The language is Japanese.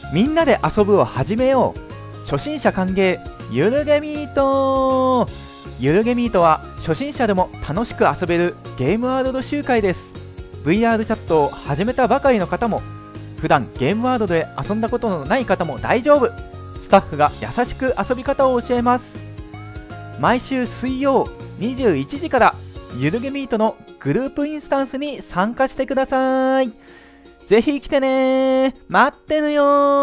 みんなで遊ぶを始めよう。初心者歓迎ゆるゲミート。ゆるゲミートは初心者でも楽しく遊べるゲームワールド集会です。 VR チャットを始めたばかりの方も、普段ゲームワールドで遊んだことのない方も大丈夫。スタッフが優しく遊び方を教えます。毎週水曜21時からゆるゲミートのグループインスタンスに参加してください。ぜひ来てねー。待ってるよー。